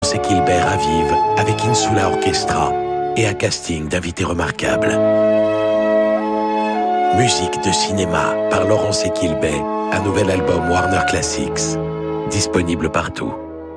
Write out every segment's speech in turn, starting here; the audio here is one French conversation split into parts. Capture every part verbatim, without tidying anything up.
Laurence Equilbert à Vive avec Insula Orchestra et un casting d'invités remarquables. Musique de cinéma par Laurence Equilbert, un nouvel album Warner Classics, disponible partout.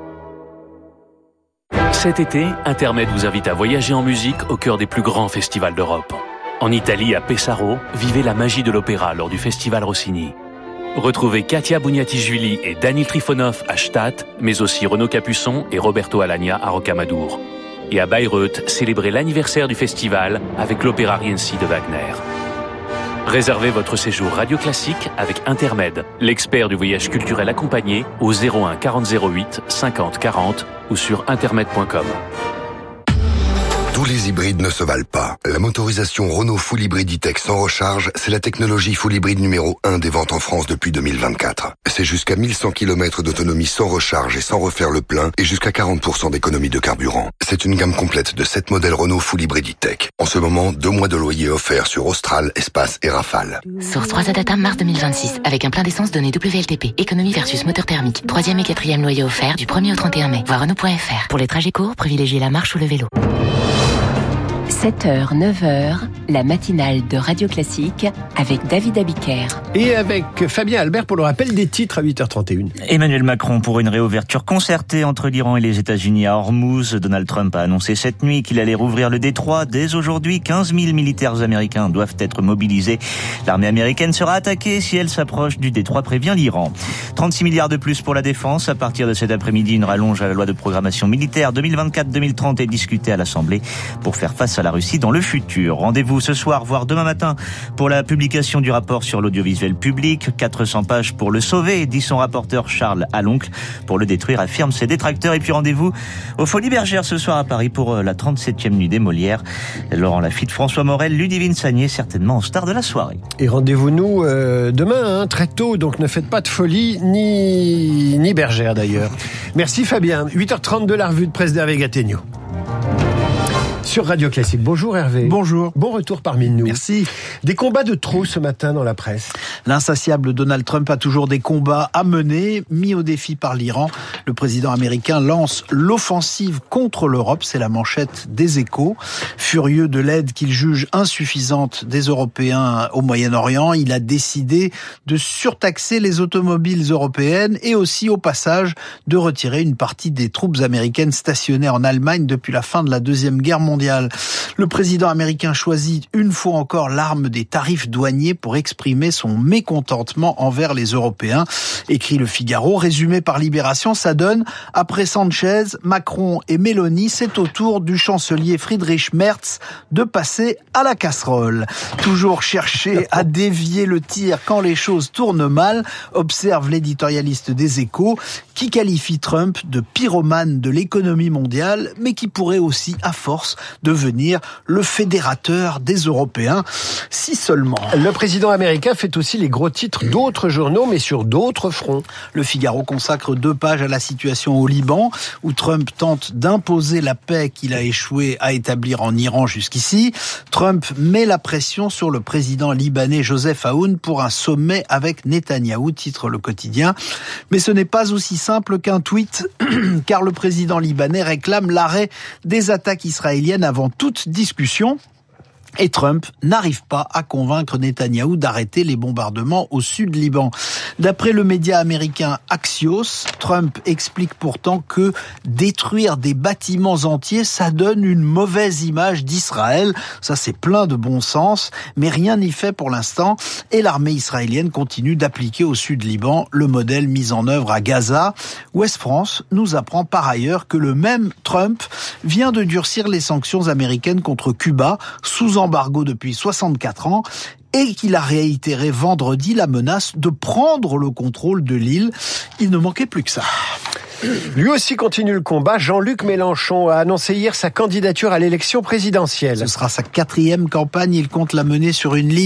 Cet été, Intermed vous invite à voyager en musique au cœur des plus grands festivals d'Europe. En Italie, à Pesaro, vivez la magie de l'opéra lors du festival Rossini. Retrouvez Katia Bugnatichvili et Daniil Trifonov à Stade, mais aussi Renaud Capuçon et Roberto Alagna à Rocamadour. Et à Bayreuth, célébrez l'anniversaire du festival avec l'opéra Rienzi de Wagner. Réservez votre séjour Radio Classique avec Intermed, l'expert du voyage culturel accompagné au zéro un quarante zéro huit cinquante quarante ou sur intermed point com. Tous les hybrides ne se valent pas. La motorisation Renault Full Hybrid E-Tech sans recharge, c'est la technologie Full Hybrid numéro un des ventes en France depuis deux mille vingt-quatre. C'est jusqu'à mille cent kilomètres d'autonomie sans recharge et sans refaire le plein et jusqu'à quarante pour cent d'économie de carburant. C'est une gamme complète de sept modèles Renault Full Hybrid E-Tech. En ce moment, deux mois de loyer offerts sur Austral, Espace et Rafale. Source trois A Data mars deux mille vingt-six, avec un plein d'essence donné W L T P. Économie versus moteur thermique. Troisième et quatrième loyer offert du premier au trente et un mai. Voir Renault point F R. Pour les trajets courts, privilégiez la marche ou le vélo. sept heures, neuf heures, la matinale de Radio Classique avec David Abiker. Et avec Fabien Albert pour le rappel des titres à huit heures trente et une. Emmanuel Macron pour une réouverture concertée entre l'Iran et les États-Unis à Hormuz. Donald Trump a annoncé cette nuit qu'il allait rouvrir le détroit. Dès aujourd'hui, quinze mille militaires américains doivent être mobilisés. L'armée américaine sera attaquée si elle s'approche du détroit, prévient l'Iran. trente-six milliards de plus pour la défense. À partir de cet après-midi, une rallonge à la loi de programmation militaire deux mille vingt-quatre deux mille trente est discutée à l'Assemblée pour faire face à la Russie dans le futur. Rendez-vous ce soir, voire demain matin, pour la publication du rapport sur l'audiovisuel public. quatre cents pages pour le sauver, dit son rapporteur Charles Aloncle. Pour le détruire, affirment ses détracteurs. Et puis rendez-vous aux Folies Bergères ce soir à Paris pour la trente-septième nuit des Molières. Laurent Lafitte, François Morel, Ludivine Sagné, certainement en star de la soirée. Et rendez-vous nous euh, demain, hein, très tôt, donc ne faites pas de folie, ni, ni Bergère d'ailleurs. Merci Fabien. huit heures trente de la revue de presse d'Hervé Gattegno. Sur Radio Classique. Bonjour Hervé. Bonjour. Bon retour parmi nous. Merci. Des combats de trop ce matin dans la presse. L'insatiable Donald Trump a toujours des combats à mener, mis au défi par l'Iran. Le président américain lance l'offensive contre l'Europe, c'est la manchette des Échos. Furieux de l'aide qu'il juge insuffisante des Européens au Moyen-Orient, il a décidé de surtaxer les automobiles européennes et aussi au passage de retirer une partie des troupes américaines stationnées en Allemagne depuis la fin de la Deuxième Guerre mondiale. Le président américain choisit une fois encore l'arme des tarifs douaniers pour exprimer son mécontentement envers les Européens. Écrit Le Figaro, résumé par Libération, ça donne, après Sanchez, Macron et Meloni, c'est au tour du chancelier Friedrich Merz de passer à la casserole. Toujours chercher à dévier le tir quand les choses tournent mal, observe l'éditorialiste des Échos, qui qualifie Trump de pyromane de l'économie mondiale, mais qui pourrait aussi, à force, devenir le fédérateur des Européens, si seulement. Le président américain fait aussi les gros titres d'autres journaux, mais sur d'autres fronts. Le Figaro consacre deux pages à la situation au Liban, où Trump tente d'imposer la paix qu'il a échoué à établir en Iran jusqu'ici. Trump met la pression sur le président libanais Joseph Aoun pour un sommet avec Netanyahou, titre Le Quotidien. Mais ce n'est pas aussi simple qu'un tweet, car le président libanais réclame l'arrêt des attaques israéliennes avant toute discussion. Et Trump n'arrive pas à convaincre Netanyahou d'arrêter les bombardements au sud Liban. D'après le média américain Axios, Trump explique pourtant que détruire des bâtiments entiers, ça donne une mauvaise image d'Israël. Ça, c'est plein de bon sens, mais rien n'y fait pour l'instant. Et l'armée israélienne continue d'appliquer au sud Liban le modèle mis en œuvre à Gaza. Ouest France nous apprend par ailleurs que le même Trump vient de durcir les sanctions américaines contre Cuba, sous embargo depuis soixante-quatre ans, et qu'il a réitéré vendredi la menace de prendre le contrôle de l'île. Il ne manquait plus que ça. Lui aussi continue le combat. Jean-Luc Mélenchon a annoncé hier sa candidature à l'élection présidentielle. Ce sera sa quatrième campagne. Il compte la mener sur une ligne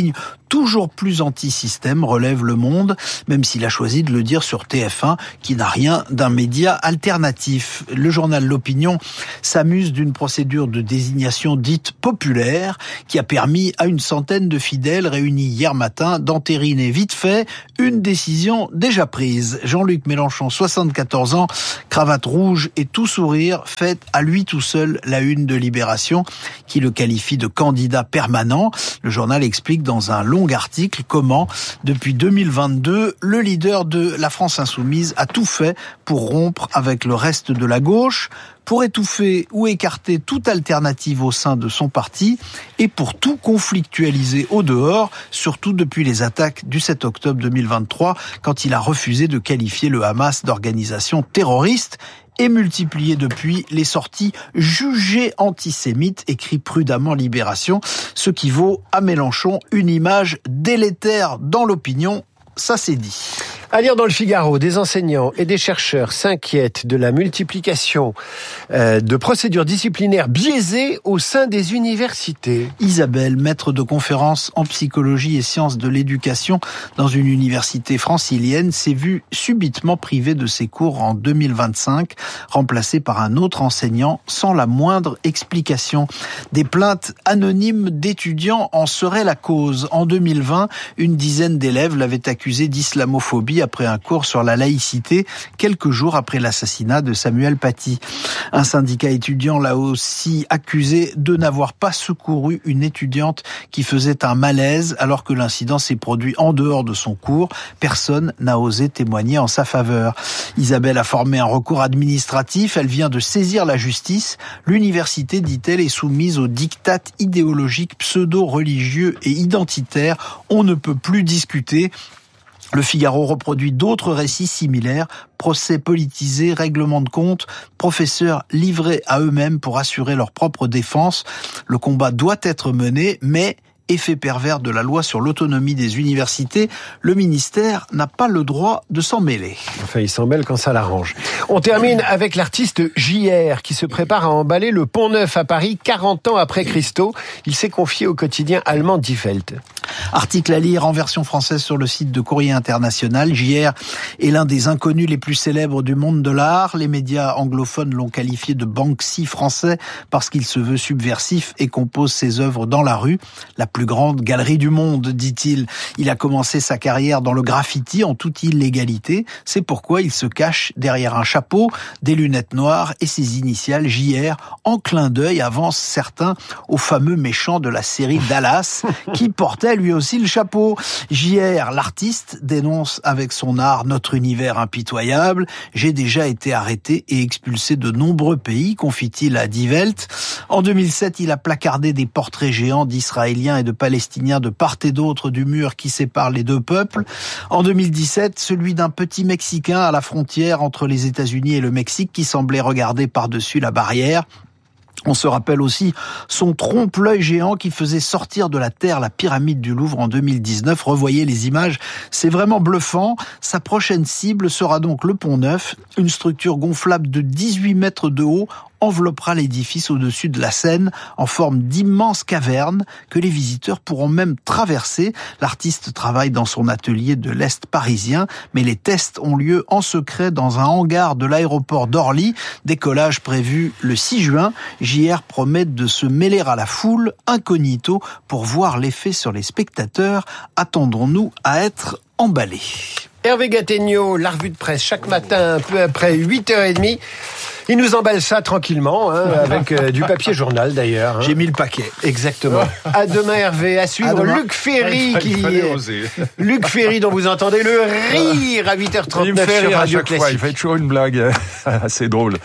toujours plus anti-système, relève Le Monde, même s'il a choisi de le dire sur T F un, qui n'a rien d'un média alternatif. Le journal L'Opinion s'amuse d'une procédure de désignation dite populaire, qui a permis à une centaine de fidèles réunis hier matin d'entériner vite fait une décision déjà prise. Jean-Luc Mélenchon, soixante-quatorze ans, cravate rouge et tout sourire, fait à lui tout seul la une de Libération, qui le qualifie de candidat permanent. Le journal explique dans un long article comment, depuis deux mille vingt-deux, le leader de la France Insoumise a tout fait pour rompre avec le reste de la gauche, pour étouffer ou écarter toute alternative au sein de son parti et pour tout conflictualiser au dehors, surtout depuis les attaques du sept octobre deux mille vingt-trois, quand il a refusé de qualifier le Hamas d'organisation terroriste et multiplié depuis les sorties jugées antisémites, écrit prudemment Libération, ce qui vaut à Mélenchon une image délétère dans l'opinion. Ça c'est dit. À lire dans le Figaro, des enseignants et des chercheurs s'inquiètent de la multiplication euh, de procédures disciplinaires biaisées au sein des universités. Isabelle, maître de conférences en psychologie et sciences de l'éducation dans une université francilienne, s'est vue subitement privée de ses cours en deux mille vingt-cinq, remplacée par un autre enseignant sans la moindre explication. Des plaintes anonymes d'étudiants en seraient la cause. En deux mille vingt, une dizaine d'élèves l'avaient accusé d'islamophobie après un cours sur la laïcité, quelques jours après l'assassinat de Samuel Paty. Un syndicat étudiant l'a aussi accusé de n'avoir pas secouru une étudiante qui faisait un malaise alors que l'incident s'est produit en dehors de son cours. Personne n'a osé témoigner en sa faveur. Isabelle a formé un recours administratif. Elle vient de saisir la justice. L'université, dit-elle, est soumise aux diktats idéologiques pseudo-religieux et identitaires. On ne peut plus discuter. Le Figaro reproduit d'autres récits similaires, procès politisés, règlements de compte, professeurs livrés à eux-mêmes pour assurer leur propre défense. Le combat doit être mené, mais effet pervers de la loi sur l'autonomie des universités, le ministère n'a pas le droit de s'en mêler. Enfin, il s'en mêle quand ça l'arrange. On termine avec l'artiste J R qui se prépare à emballer le Pont Neuf à Paris quarante ans après Christo. Il s'est confié au quotidien allemand Die Welt. Article à lire en version française sur le site de Courrier International. J R est l'un des inconnus les plus célèbres du monde de l'art. Les médias anglophones l'ont qualifié de Banksy français parce qu'il se veut subversif et compose ses œuvres dans la rue. La plus grande galerie du monde, dit-il. Il a commencé sa carrière dans le graffiti en toute illégalité. C'est pourquoi il se cache derrière un chapeau, des lunettes noires et ses initiales J R. En clin d'œil, avancent certains au fameux méchant de la série Dallas qui portait lui aussi le chapeau. J R, l'artiste, dénonce avec son art notre univers impitoyable. J'ai déjà été arrêté et expulsé de nombreux pays, confie-t-il à Die Welt. En deux mille sept, il a placardé des portraits géants d'Israéliens et de Palestiniens de part et d'autre du mur qui sépare les deux peuples. En deux mille dix-sept, celui d'un petit Mexicain à la frontière entre les États-Unis et le Mexique qui semblait regarder par-dessus la barrière. On se rappelle aussi son trompe-l'œil géant qui faisait sortir de la terre la pyramide du Louvre en deux mille dix-neuf. Revoyez les images, c'est vraiment bluffant. Sa prochaine cible sera donc le Pont Neuf, une structure gonflable de dix-huit mètres de haut, enveloppera l'édifice au-dessus de la Seine en forme d'immenses cavernes que les visiteurs pourront même traverser. L'artiste travaille dans son atelier de l'Est parisien, mais les tests ont lieu en secret dans un hangar de l'aéroport d'Orly. Décollage prévu le six juin. J R promet de se mêler à la foule incognito pour voir l'effet sur les spectateurs. Attendons-nous à être emballés. Hervé Gattegno, la revue de presse chaque matin, un peu après huit heures trente. Il nous emballe ça tranquillement, hein, avec euh, du papier journal d'ailleurs. Hein. J'ai mis le paquet. Exactement. À demain Hervé, à suivre à Luc Ferry, il qui fallait oser. Luc Ferry dont vous entendez le rire à huit heures trente-neuf il me fait sur rire Radio à chaque Classique. fois. Il fait toujours une blague assez drôle.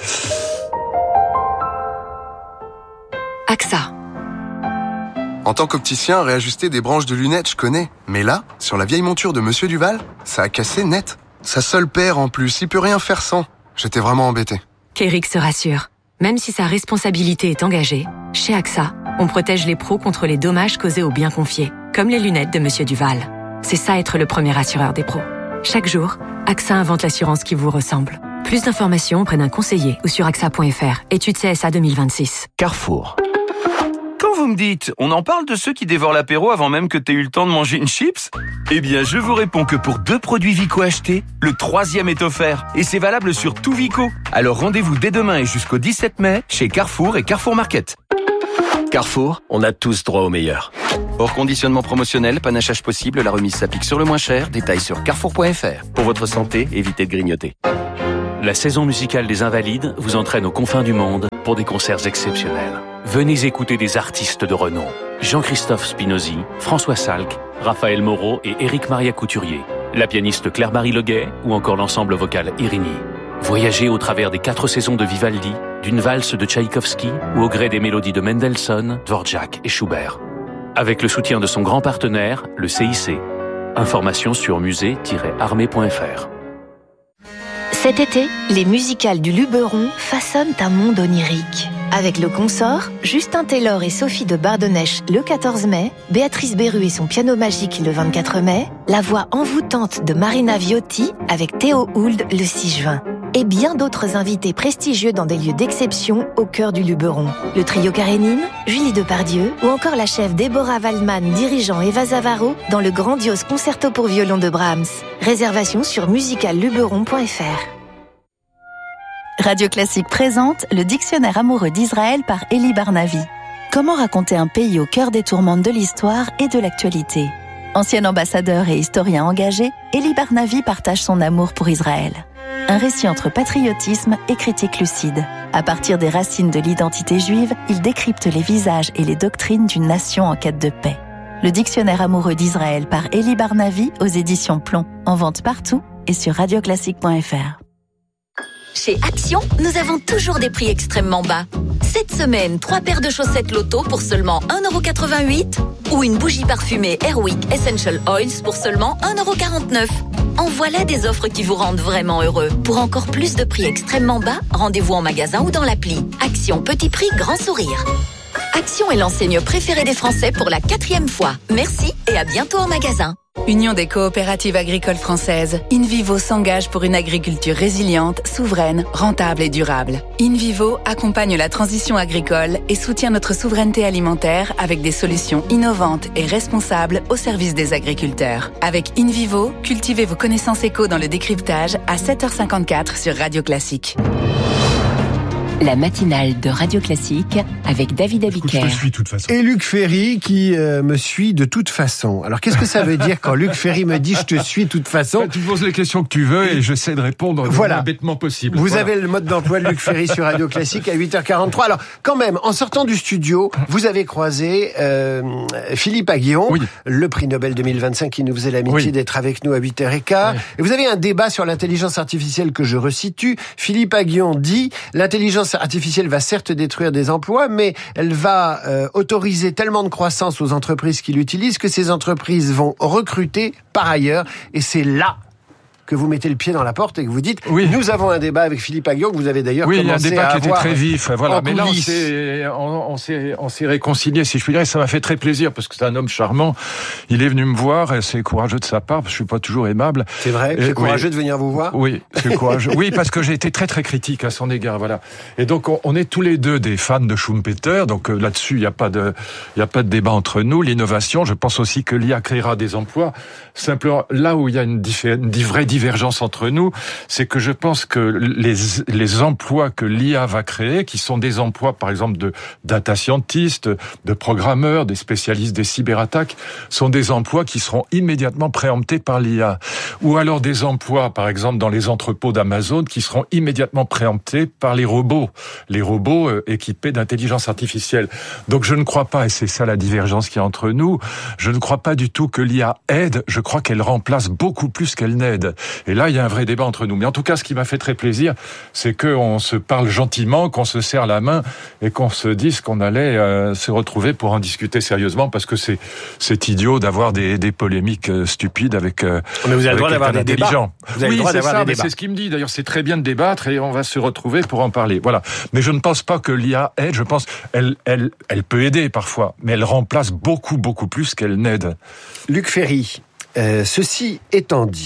A X A. En tant qu'opticien, réajuster des branches de lunettes, je connais. Mais là, sur la vieille monture de Monsieur Duval, ça a cassé net. Sa seule paire en plus, il peut rien faire sans. J'étais vraiment embêté. Keurig se rassure. Même si sa responsabilité est engagée, chez A X A, on protège les pros contre les dommages causés aux biens confiés, comme les lunettes de Monsieur Duval. C'est ça être le premier assureur des pros. Chaque jour, A X A invente l'assurance qui vous ressemble. Plus d'informations auprès d'un conseiller ou sur A X A point F R. Étude C S A deux mille vingt-six. Carrefour. Quand vous me dites, on en parle de ceux qui dévorent l'apéro avant même que t'aies eu le temps de manger une chips? Eh bien, je vous réponds que pour deux produits Vico achetés, le troisième est offert. Et c'est valable sur tout Vico. Alors rendez-vous dès demain et jusqu'au dix-sept mai chez Carrefour et Carrefour Market. Carrefour, on a tous droit au meilleur. Hors conditionnement promotionnel, panachage possible, la remise s'applique sur le moins cher. Détails sur carrefour point f r. Pour votre santé, évitez de grignoter. La saison musicale des Invalides vous entraîne aux confins du monde pour des concerts exceptionnels. Venez écouter des artistes de renom. Jean-Christophe Spinozzi, François Salk, Raphaël Moreau et Éric Maria Couturier. La pianiste Claire-Marie Leguet ou encore l'ensemble vocal Irini. Voyagez au travers des quatre saisons de Vivaldi, d'une valse de Tchaïkovski ou au gré des mélodies de Mendelssohn, Dvorak et Schubert. Avec le soutien de son grand partenaire, le C I C. Informations sur musée tiret armée point f r. Cet été, les musicales du Luberon façonnent un monde onirique. Avec le Consort, Justin Taylor et Sophie de Bardonnèche le quatorze mai, Béatrice Berru et son piano magique le vingt-quatre mai, la voix envoûtante de Marina Viotti avec Théo Hould le six juin. Et bien d'autres invités prestigieux dans des lieux d'exception au cœur du Luberon. Le trio Karénine, Julie Depardieu ou encore la chef Déborah Waldman dirigeant Eva Zavaro dans le grandiose concerto pour violon de Brahms. Réservation sur musical luberon point f r. Radio Classique présente le dictionnaire amoureux d'Israël par Elie Barnavi. Comment raconter un pays au cœur des tourmentes de l'histoire et de l'actualité? Ancien ambassadeur et historien engagé, Elie Barnavi partage son amour pour Israël. Un récit entre patriotisme et critique lucide. À partir des racines de l'identité juive, il décrypte les visages et les doctrines d'une nation en quête de paix. Le dictionnaire amoureux d'Israël par Elie Barnavi aux éditions Plomb. En vente partout et sur radio classique point f r. Chez Action, nous avons toujours des prix extrêmement bas. Cette semaine, trois paires de chaussettes Lotto pour seulement un euro quatre-vingt-huit ou une bougie parfumée Airwick Essential Oils pour seulement un euro quarante-neuf. En voilà des offres qui vous rendent vraiment heureux. Pour encore plus de prix extrêmement bas, rendez-vous en magasin ou dans l'appli. Action, petit prix, grand sourire. Action est l'enseigne préférée des Français pour la quatrième fois. Merci et à bientôt en magasin. Union des coopératives agricoles françaises, InVivo s'engage pour une agriculture résiliente, souveraine, rentable et durable. InVivo accompagne la transition agricole et soutient notre souveraineté alimentaire avec des solutions innovantes et responsables au service des agriculteurs. Avec InVivo, cultivez vos connaissances éco dans le décryptage à sept heures cinquante-quatre sur Radio Classique. La matinale de Radio Classique avec David Abiker. Je te suis de toute façon. Et Luc Ferry qui euh, me suit de toute façon. Alors qu'est-ce que ça veut dire quand Luc Ferry me dit je te suis de toute façon? Bah, tu poses les questions que tu veux et j'essaie de répondre voilà. le moins bêtement possible. Vous voilà. avez le mode d'emploi de Luc Ferry sur Radio Classique à huit heures quarante-trois. Alors quand même, en sortant du studio, vous avez croisé euh, Philippe Aghion, oui. le prix Nobel deux mille vingt-cinq qui nous faisait l'amitié oui. d'être avec nous à huit heures quinze. Oui. Et vous avez un débat sur l'intelligence artificielle que je resitue. Philippe Aghion dit l'intelligence artificielle va certes détruire des emplois, mais elle va euh, autoriser tellement de croissance aux entreprises qui l'utilisent que ces entreprises vont recruter par ailleurs. Et c'est là que vous mettez le pied dans la porte et que vous dites oui. nous avons un débat avec Philippe Aghion que vous avez d'ailleurs oui, commencé à avoir. Oui, un débat qui était très vif. Voilà. Mais là, on s'est, on, on s'est, on s'est réconciliés, si je puis dire, et ça m'a fait très plaisir parce que c'est un homme charmant. Il est venu me voir et c'est courageux de sa part parce que je suis pas toujours aimable. C'est vrai, et, c'est courageux oui. de venir vous voir. Oui, c'est courageux. Oui, parce que j'ai été très très critique à son égard. Voilà. Et donc on, on est tous les deux des fans de Schumpeter. Donc euh, là-dessus, il y a pas de, il y a pas de débat entre nous. L'innovation, je pense aussi que l'I A créera des emplois. Simplement, là où il y a une, diffé- une vraie divergence entre nous, c'est que je pense que les, les emplois que l'I A va créer, qui sont des emplois, par exemple, de data scientists, de programmeurs, des spécialistes des cyberattaques, sont des emplois qui seront immédiatement préemptés par l'I A. Ou alors des emplois, par exemple, dans les entrepôts d'Amazon, qui seront immédiatement préemptés par les robots. Les robots euh, équipés d'intelligence artificielle. Donc je ne crois pas, et c'est ça la divergence qu'il y a entre nous, je ne crois pas du tout que l'I A aide, je crois qu'elle remplace beaucoup plus qu'elle n'aide. Et là, il y a un vrai débat entre nous. Mais en tout cas, ce qui m'a fait très plaisir, c'est qu'on se parle gentiment, qu'on se serre la main et qu'on se dise qu'on allait euh, se retrouver pour en discuter sérieusement, parce que c'est c'est idiot d'avoir des, des polémiques euh, stupides avec. Euh, mais vous avez le droit d'avoir des débats. Vous avez oui, le droit d'avoir ça, des débats. C'est ce qu'il me dit. D'ailleurs, c'est très bien de débattre et on va se retrouver pour en parler. Voilà. Mais je ne pense pas que l'I A aide. Je pense elle elle elle peut aider parfois, mais elle remplace beaucoup beaucoup plus qu'elle n'aide. Luc Ferry, euh, ceci étant dit.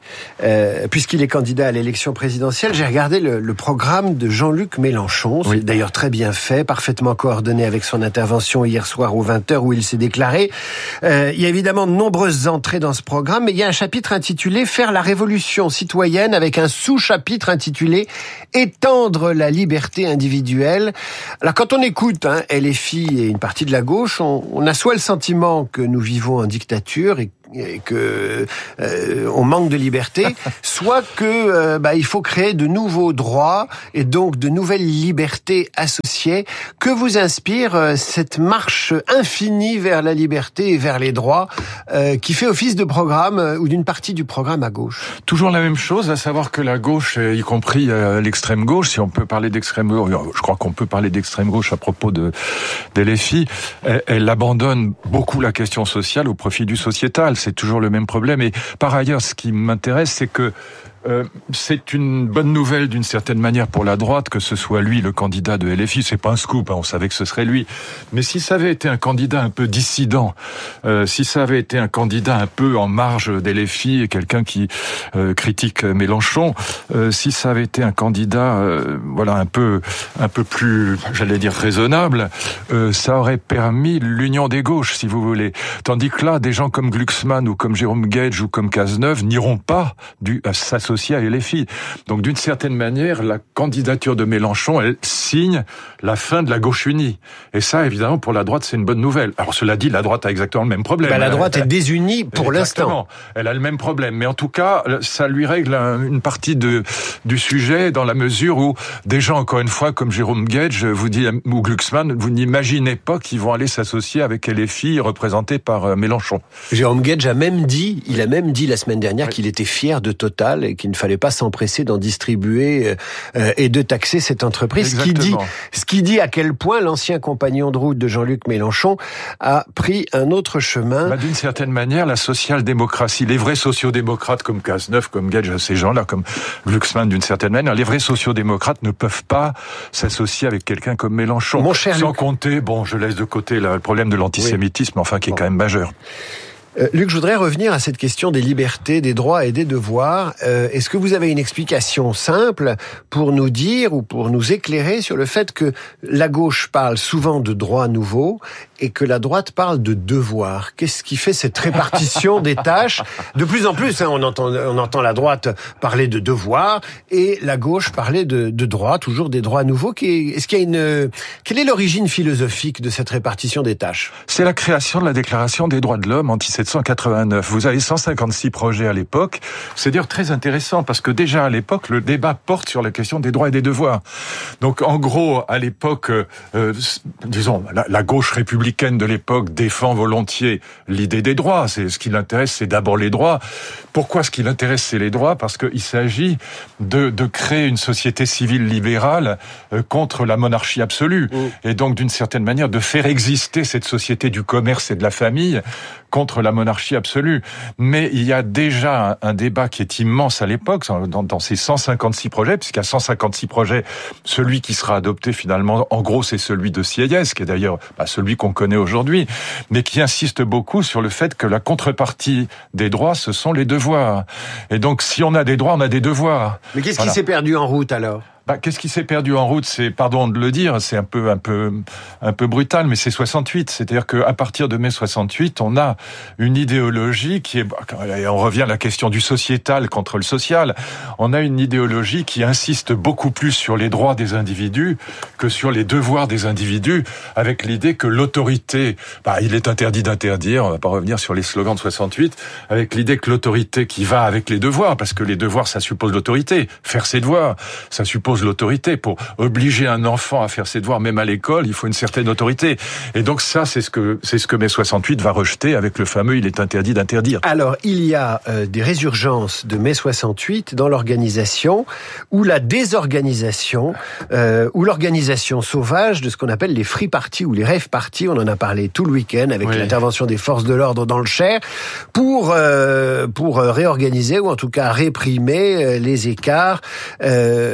Euh, puisqu'il est candidat à l'élection présidentielle, j'ai regardé le, le programme de Jean-Luc Mélenchon. Oui. C'est d'ailleurs très bien fait, parfaitement coordonné avec son intervention hier soir aux vingt heures où il s'est déclaré. Euh, il y a évidemment de nombreuses entrées dans ce programme, mais il y a un chapitre intitulé « Faire la révolution citoyenne » avec un sous-chapitre intitulé « Étendre la liberté individuelle ». Alors quand on écoute hein, L F I et une partie de la gauche, on, on a soit le sentiment que nous vivons en dictature et et que euh, on manque de liberté, soit que euh, bah, il faut créer de nouveaux droits et donc de nouvelles libertés associées. Que vous inspire euh, cette marche infinie vers la liberté et vers les droits euh, qui fait office de programme euh, ou d'une partie du programme à gauche? Toujours la même chose, à savoir que la gauche, y compris euh, l'extrême gauche, si on peut parler d'extrême gauche, je crois qu'on peut parler d'extrême gauche à propos de d'L F I, elle, elle abandonne beaucoup la question sociale au profit du sociétal. C'est toujours le même problème. Et par ailleurs, ce qui m'intéresse, c'est que Euh, c'est une bonne nouvelle d'une certaine manière pour la droite que ce soit lui le candidat de L F I. C'est pas un scoop, hein, on savait que ce serait lui. Mais si ça avait été un candidat un peu dissident, euh, si ça avait été un candidat un peu en marge d'L F I et quelqu'un qui euh, critique Mélenchon, euh, si ça avait été un candidat, euh, voilà, un peu, un peu plus, j'allais dire raisonnable, euh, ça aurait permis l'union des gauches, si vous voulez. Tandis que là, des gens comme Glucksmann ou comme Jérôme Gage ou comme Cazeneuve n'iront pas du à s'associer à L F I. Donc d'une certaine manière, la candidature de Mélenchon, elle signe la fin de la gauche unie. Et ça, évidemment, pour la droite, c'est une bonne nouvelle. Alors cela dit, la droite a exactement le même problème. Ben, la droite elle, est désunie pour l'instant. Elle a le même problème. Mais en tout cas, ça lui règle une partie de, du sujet dans la mesure où des gens, encore une fois, comme Jérôme Gage, vous dit, ou Glucksmann, vous n'imaginez pas qu'ils vont aller s'associer avec L F I représenté par Mélenchon. Jérôme Gage a même dit, il a même dit la semaine dernière oui. qu'il était fier de Total et qu'il ne fallait pas s'empresser d'en distribuer euh, et de taxer cette entreprise. Ce qui dit, ce qui dit à quel point l'ancien compagnon de route de Jean-Luc Mélenchon a pris un autre chemin. Bah, d'une certaine manière, la social-démocratie, les vrais sociodémocrates comme Cazeneuve, comme Gage, ces gens-là, comme Glucksmann, d'une certaine manière, les vrais sociodémocrates ne peuvent pas s'associer avec quelqu'un comme Mélenchon. Mon cher Sans Luc. compter, bon, je laisse de côté là, le problème de l'antisémitisme, oui. enfin, qui est bon. quand même majeur. Euh, Luc, je voudrais revenir à cette question des libertés, des droits et des devoirs. Euh, est-ce que vous avez une explication simple pour nous dire ou pour nous éclairer sur le fait que la gauche parle souvent de droits nouveaux et que la droite parle de devoirs? Qu'est-ce qui fait cette répartition des tâches? De plus en plus, hein, on entend, on entend la droite parler de devoirs et la gauche parler de, de droits, toujours des droits nouveaux. Est-ce qu'il y a une, quelle est l'origine philosophique de cette répartition des tâches? C'est la création de la Déclaration des droits de l'homme en dix-sept cent quatre-vingt-neuf. Vous avez cent cinquante-six projets à l'époque. C'est d'ailleurs très intéressant parce que déjà à l'époque, le débat porte sur la question des droits et des devoirs. Donc en gros, à l'époque, euh, disons, la, la gauche républicaine de l'époque défend volontiers l'idée des droits. C'est ce qui l'intéresse, c'est d'abord les droits. Pourquoi ce qui l'intéresse, c'est les droits? Parce qu'il s'agit de, de créer une société civile libérale euh, contre la monarchie absolue. Mmh. Et donc d'une certaine manière de faire exister cette société du commerce et de la famille contre la monarchie absolue. Mais il y a déjà un, un débat qui est immense à l'époque, dans, dans ces cent cinquante-six projets, puisqu'il y a cent cinquante-six projets, celui qui sera adopté finalement, en gros, c'est celui de Sieyès, qui est d'ailleurs bah, celui qu'on connaît aujourd'hui, mais qui insiste beaucoup sur le fait que la contrepartie des droits, ce sont les devoirs. Et donc, si on a des droits, on a des devoirs. Mais qu'est-ce voilà. qui s'est perdu en route, alors ? Bah, qu'est-ce qui s'est perdu en route? C'est, pardon de le dire, c'est un peu, un peu, un peu brutal, mais c'est soixante-huit. C'est-à-dire qu'à partir de mai soixante-huit, on a une idéologie qui est, et on revient à la question du sociétal contre le social. On a une idéologie qui insiste beaucoup plus sur les droits des individus que sur les devoirs des individus, avec l'idée que l'autorité, bah, il est interdit d'interdire, on va pas revenir sur les slogans de soixante-huit, avec l'idée que l'autorité qui va avec les devoirs, parce que les devoirs, ça suppose l'autorité. Faire ses devoirs, ça suppose l'autorité. Pour obliger un enfant à faire ses devoirs, même à l'école, il faut une certaine autorité. Et donc ça, c'est ce que c'est ce que mai soixante-huit va rejeter avec le fameux « il est interdit d'interdire ». Alors, il y a euh, des résurgences de mai soixante-huit dans l'organisation, ou la désorganisation, euh, ou l'organisation sauvage de ce qu'on appelle les free parties ou les rave parties. On en a parlé tout le week-end avec oui. l'intervention des forces de l'ordre dans le Cher pour euh, pour réorganiser ou en tout cas réprimer les écarts euh, et les sortes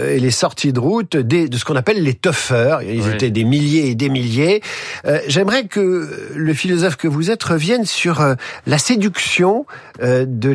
sortie de route des, de ce qu'on appelle les toughers. Ils Oui. étaient des milliers et des milliers. Euh, j'aimerais que le philosophe que vous êtes revienne sur euh, la séduction euh, de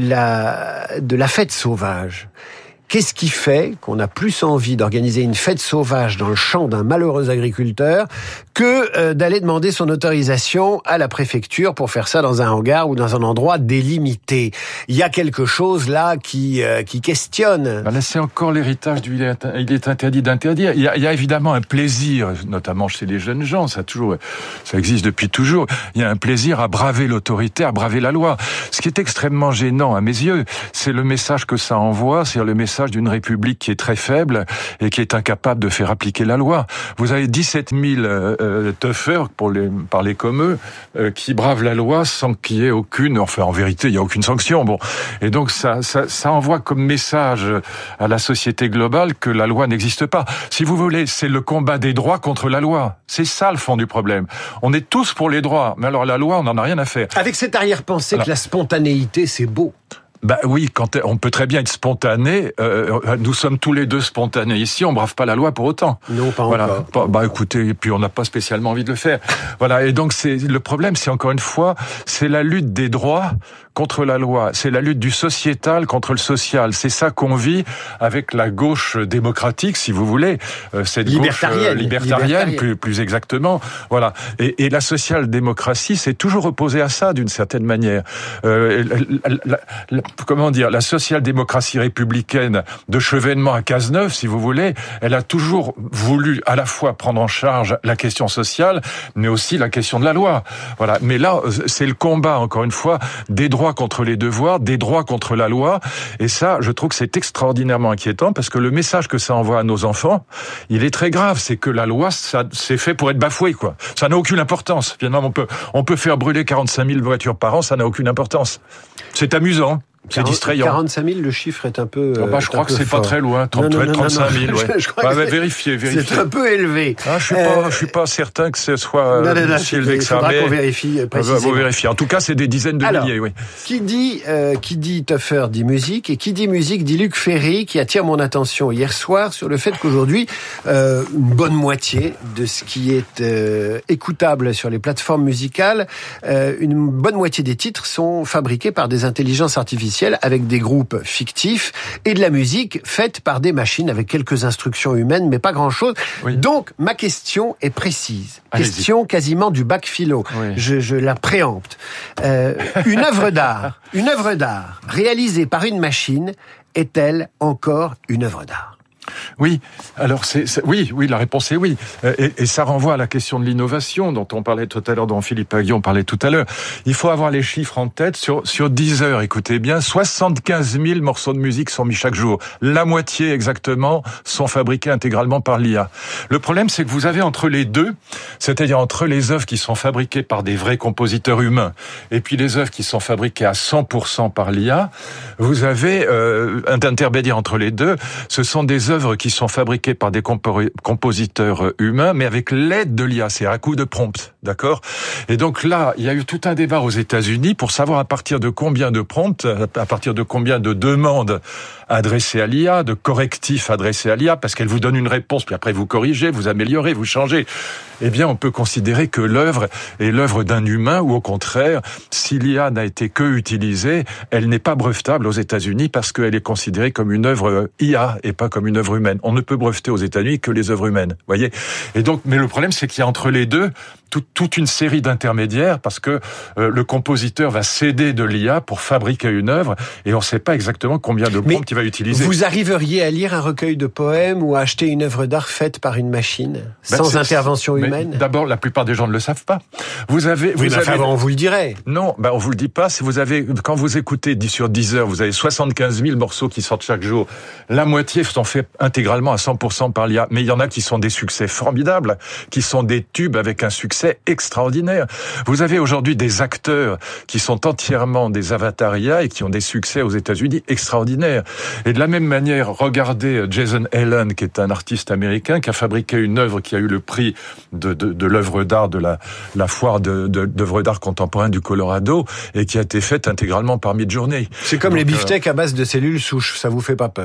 la de la fête sauvage. Qu'est-ce qui fait qu'on a plus envie d'organiser une fête sauvage dans le champ d'un malheureux agriculteur que euh, d'aller demander son autorisation à la préfecture pour faire ça dans un hangar ou dans un endroit délimité? Il y a quelque chose là qui euh, qui questionne. Ben là, c'est encore l'héritage du il est, il est interdit d'interdire. Il y, a, il y a évidemment un plaisir, notamment chez les jeunes gens, ça a toujours, ça existe depuis toujours. Il y a un plaisir à braver l'autorité, à braver la loi. Ce qui est extrêmement gênant à mes yeux, c'est le message que ça envoie, c'est le message d'une République qui est très faible et qui est incapable de faire appliquer la loi. Vous avez dix-sept mille euh, toughers, pour les parler comme eux, euh, qui bravent la loi sans qu'il y ait aucune, enfin en vérité, il n'y a aucune sanction. Bon, et donc ça, ça, ça envoie comme message à la société globale que la loi n'existe pas. Si vous voulez, c'est le combat des droits contre la loi. C'est ça le fond du problème. On est tous pour les droits, mais alors la loi, on n'en a rien à faire. Avec cette arrière-pensée Alors, que la spontanéité, c'est beau. Bah oui, quand on peut très bien être spontané. Euh, nous sommes tous les deux spontanés ici. On brave pas la loi pour autant. Non, pas voilà. encore. Bah, bah écoutez, et puis on n'a pas spécialement envie de le faire. Voilà. Et donc c'est le problème, c'est encore une fois, c'est la lutte des droits contre la loi. C'est la lutte du sociétal contre le social. C'est ça qu'on vit avec la gauche démocratique, si vous voulez, euh, cette libertarienne, gauche euh, libertarienne, libertarienne. Plus, plus exactement. Voilà. Et, et la social-démocratie, c'est toujours opposé à ça d'une certaine manière. Euh, la, la, la, comment dire, la social-démocratie républicaine de Chevènement à Cazeneuve, si vous voulez, elle a toujours voulu à la fois prendre en charge la question sociale, mais aussi la question de la loi. Voilà. Mais là, c'est le combat, encore une fois, des droits contre les devoirs, des droits contre la loi. Et ça, je trouve que c'est extraordinairement inquiétant parce que le message que ça envoie à nos enfants, il est très grave. C'est que la loi, ça, c'est fait pour être bafoué, quoi. Ça n'a aucune importance. Finalement, on peut, on peut faire brûler quarante-cinq mille voitures par an, ça n'a aucune importance. C'est amusant. C'est distrayant. quarante-cinq mille, le chiffre est un peu. Oh bah, je crois que c'est pas très loin. trente, non, non, non, trente-cinq mille, ouais. Je crois bah, que bah, c'est, vérifiez, vérifiez. C'est un peu élevé. Ah, je suis euh, pas, je suis pas certain que ce soit non, non, non, si élevé que ça. Il faudra mais qu'on vérifie précisément. Vous vérifiez. En tout cas, c'est des dizaines de Alors, milliers, oui. Qui dit, euh, qui dit tougher dit musique, et qui dit musique dit Luc Ferry, qui attire mon attention hier soir sur le fait qu'aujourd'hui, euh, une bonne moitié de ce qui est euh, écoutable sur les plateformes musicales, euh, une bonne moitié des titres sont fabriqués par des intelligences artificielles avec des groupes fictifs et de la musique faite par des machines avec quelques instructions humaines, mais pas grand-chose. Oui. Donc, ma question est précise. Allez-y. Question quasiment du bac philo. Oui. Je, je la préempte. Euh, une œuvre d'art, une œuvre d'art réalisée par une machine est-elle encore une œuvre d'art ? Oui, alors c'est, c'est oui, oui, la réponse est oui, et, et ça renvoie à la question de l'innovation dont on parlait tout à l'heure, dont Philippe Aguillon parlait tout à l'heure. Il faut avoir les chiffres en tête. Sur sur dix heures, écoutez bien, soixante-quinze mille morceaux de musique sont mis chaque jour. La moitié exactement sont fabriqués intégralement par l'I A. Le problème, c'est que vous avez entre les deux, c'est-à-dire entre les œuvres qui sont fabriquées par des vrais compositeurs humains et puis les œuvres qui sont fabriquées à cent pour cent par l'I A, vous avez euh, un intermédiaire entre les deux. Ce sont des œuvres qui sont fabriquées par des compo- compositeurs humains, mais avec l'aide de l'I A, c'est à coup de prompt, d'accord ? Et donc là, il y a eu tout un débat aux États-Unis pour savoir à partir de combien de prompts, à partir de combien de demandes adressées à l'I A, de correctifs adressés à l'I A, parce qu'elle vous donne une réponse, puis après vous corrigez, vous améliorez, vous changez. Eh bien, on peut considérer que l'œuvre est l'œuvre d'un humain, ou au contraire, si l'I A n'a été que utilisée, elle n'est pas brevetable aux États-Unis parce qu'elle est considérée comme une œuvre I A et pas comme une œuvre humaine. On ne peut breveter aux États-Unis que les œuvres humaines, voyez. Et donc, mais le problème, c'est qu'il y a entre les deux tout, toute une série d'intermédiaires parce que euh, le compositeur va s'aider de l'I A pour fabriquer une œuvre et on ne sait pas exactement combien de prompts il va utiliser. Vous arriveriez à lire un recueil de poèmes ou à acheter une œuvre d'art faite par une machine ben, sans intervention humaine ? D'abord, la plupart des gens ne le savent pas. Vous avez, oui, vous avez... avez, on vous le dirait. Non, ben on vous le dit pas. Si vous avez, quand vous écoutez dix sur dix heures, vous avez soixante-quinze mille morceaux qui sortent chaque jour. La moitié sont faits intégralement à cent pour cent par l'I A. Mais il y en a qui sont des succès formidables, qui sont des tubes avec un succès extraordinaire. Vous avez aujourd'hui des acteurs qui sont entièrement des avatars I A et qui ont des succès aux États-Unis extraordinaires. Et de la même manière, regardez Jason Allen, qui est un artiste américain, qui a fabriqué une œuvre qui a eu le prix de, de, de l'œuvre d'art de la, la foire de, de, d'œuvres d'art contemporain du Colorado et qui a été faite intégralement par Midjourney. C'est comme Donc, les beefsteaks euh... à base de cellules souches, ça vous fait pas peur ?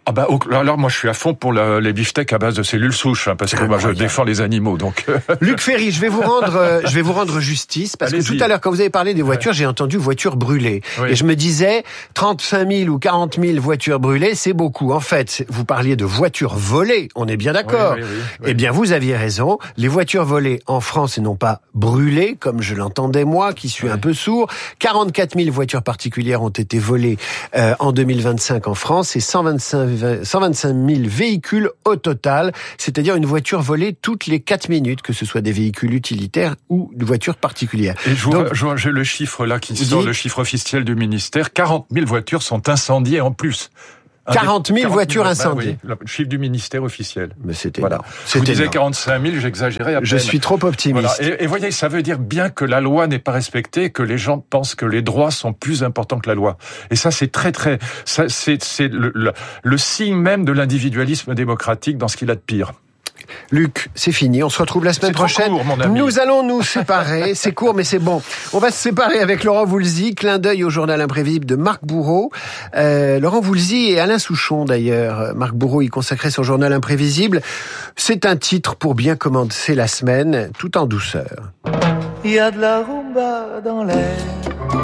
Ah bah alors moi je suis à fond pour le, les beefsteaks à base de cellules souches hein, parce que moi je défends les animaux donc. Luc Ferry, je vais vous rendre euh, je vais vous rendre justice parce Allez-y. que tout à l'heure quand vous avez parlé des voitures, ouais. j'ai entendu voitures brûlées oui. et je me disais trente-cinq mille ou quarante mille voitures brûlées, c'est beaucoup. En fait, vous parliez de voitures volées, on est bien d'accord. Oui, oui, oui, oui. Eh bien vous aviez raison, les voitures volées en France et non pas brûlées comme je l'entendais moi qui suis oui. un peu sourd, quarante-quatre mille voitures particulières ont été volées euh, en deux mille vingt-cinq en France et cent vingt-cinq mille véhicules au total, c'est-à-dire une voiture volée toutes les quatre minutes, que ce soit des véhicules utilitaires ou de voitures particulières. Et je Donc, vois, j'ai le chiffre là qui sort, dit, le chiffre officiel du ministère, quarante mille voitures sont incendiées en plus. quarante mille voitures incendiées. Bah oui, le chiffre du ministère officiel. Mais c'était voilà. C'était Vous disiez quarante-cinq mille, j'exagérais à peine. Je suis trop optimiste. Voilà. Et, et voyez, ça veut dire bien que la loi n'est pas respectée, que les gens pensent que les droits sont plus importants que la loi. Et ça, c'est très, très, ça, c'est, c'est le, le, le signe même de l'individualisme démocratique dans ce qu'il a de pire. Luc, c'est fini. On se retrouve la semaine c'est prochaine. Court, mon ami. Nous allons nous séparer. C'est court, mais c'est bon. On va se séparer avec Laurent Voulzy. Clin d'œil au journal imprévisible de Marc Bourreau. Euh, Laurent Voulzy et Alain Souchon, d'ailleurs. Marc Bourreau y consacrait son journal imprévisible. C'est un titre pour bien commencer la semaine, tout en douceur. Il y a de la rumba dans l'air.